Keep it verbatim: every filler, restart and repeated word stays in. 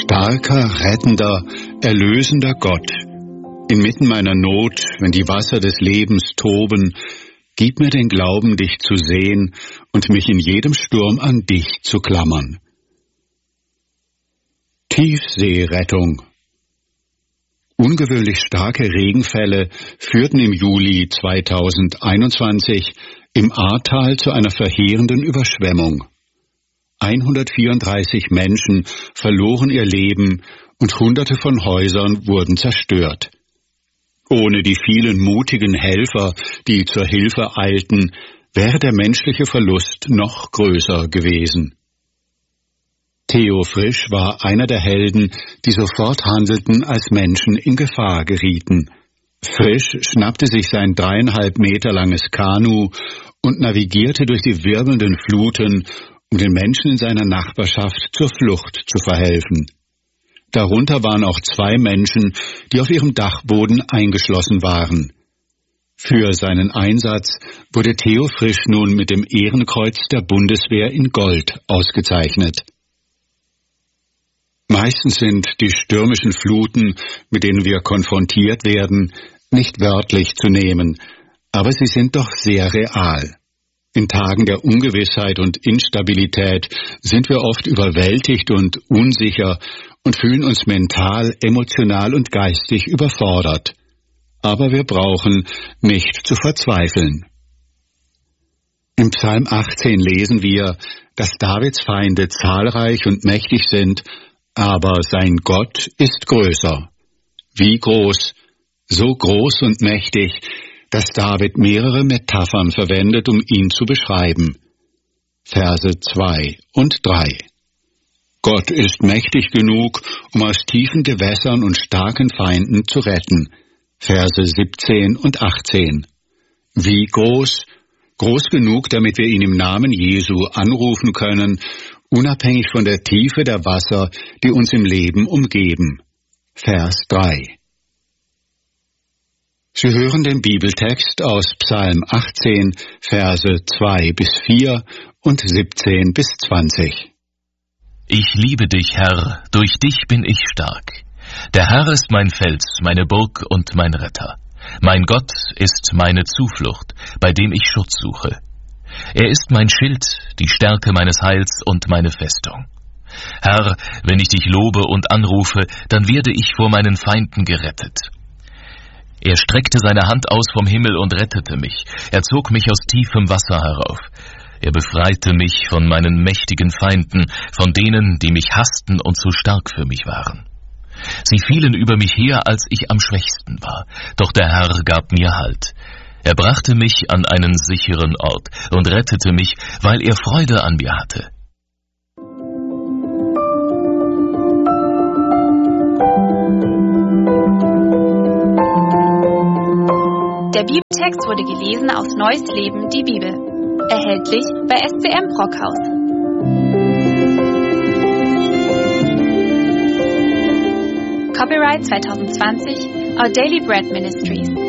Starker, rettender, erlösender Gott, inmitten meiner Not, wenn die Wasser des Lebens toben, gib mir den Glauben, dich zu sehen und mich in jedem Sturm an dich zu klammern. Tiefseerettung. Ungewöhnlich starke Regenfälle führten im Juli zweitausendeinundzwanzig im Ahrtal zu einer verheerenden Überschwemmung. hundertvierunddreißig Menschen verloren ihr Leben und Hunderte von Häusern wurden zerstört. Ohne die vielen mutigen Helfer, die zur Hilfe eilten, wäre der menschliche Verlust noch größer gewesen. Theo Frisch war einer der Helden, die sofort handelten, als Menschen in Gefahr gerieten. Frisch schnappte sich sein dreieinhalb Meter langes Kanu und navigierte durch die wirbelnden Fluten, um den Menschen in seiner Nachbarschaft zur Flucht zu verhelfen. Darunter waren auch zwei Menschen, die auf ihrem Dachboden eingeschlossen waren. Für seinen Einsatz wurde Theo Frisch nun mit dem Ehrenkreuz der Bundeswehr in Gold ausgezeichnet. Meistens sind die stürmischen Fluten, mit denen wir konfrontiert werden, nicht wörtlich zu nehmen, aber sie sind doch sehr real. In Tagen der Ungewissheit und Instabilität sind wir oft überwältigt und unsicher und fühlen uns mental, emotional und geistig überfordert. Aber wir brauchen nicht zu verzweifeln. Im Psalm achtzehn lesen wir, dass Davids Feinde zahlreich und mächtig sind, aber sein Gott ist größer. Wie groß? So groß und mächtig, dass David mehrere Metaphern verwendet, um ihn zu beschreiben. Verse zwei und drei. Gott ist mächtig genug, um aus tiefen Gewässern und starken Feinden zu retten. Verse siebzehn und achtzehn. Wie groß? Groß genug, damit wir ihn im Namen Jesu anrufen können, unabhängig von der Tiefe der Wasser, die uns im Leben umgeben. Vers drei. Sie hören den Bibeltext aus Psalm achtzehn, Verse zwei bis vier und siebzehn bis zwanzig. Ich liebe dich, Herr, durch dich bin ich stark. Der Herr ist mein Fels, meine Burg und mein Retter. Mein Gott ist meine Zuflucht, bei dem ich Schutz suche. Er ist mein Schild, die Stärke meines Heils und meine Festung. Herr, wenn ich dich lobe und anrufe, dann werde ich vor meinen Feinden gerettet. Er streckte seine Hand aus vom Himmel und rettete mich. Er zog mich aus tiefem Wasser herauf. Er befreite mich von meinen mächtigen Feinden, von denen, die mich hassten und zu stark für mich waren. Sie fielen über mich her, als ich am schwächsten war. Doch der Herr gab mir Halt. Er brachte mich an einen sicheren Ort und rettete mich, weil er Freude an mir hatte. Der Bibeltext wurde gelesen aus Neues Leben, die Bibel. Erhältlich bei S B M Brockhaus. Copyright zwanzig zwanzig, Our Daily Bread Ministries.